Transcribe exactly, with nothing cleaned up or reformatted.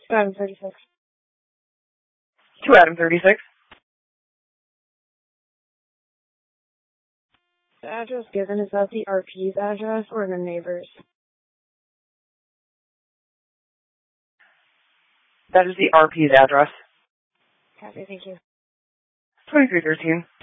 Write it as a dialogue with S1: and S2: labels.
S1: Two Adam thirty-six.
S2: Two Adam thirty-six.
S1: The address given, is that the R P's address or the neighbor's?
S2: That is the R P's address.
S1: Copy, thank you.
S2: twenty-three thirteen.